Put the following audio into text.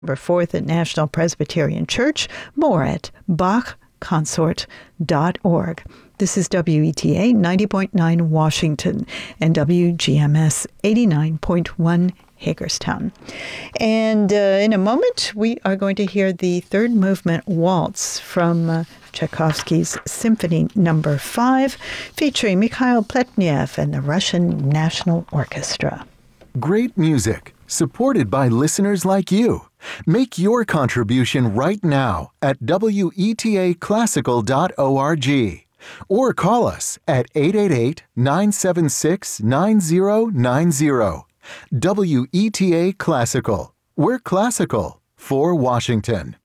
4th at National Presbyterian Church. More at bachconsort.org. This is WETA 90.9 Washington and WGMS 89.1 Hagerstown. And in a moment, we are going to hear the third movement waltz from Tchaikovsky's Symphony No. 5, featuring Mikhail Pletnev and the Russian National Orchestra. Great music, supported by listeners like you. Make your contribution right now at WETAclassical.org or call us at 888-976-9090. WETA Classical. We're classical for Washington.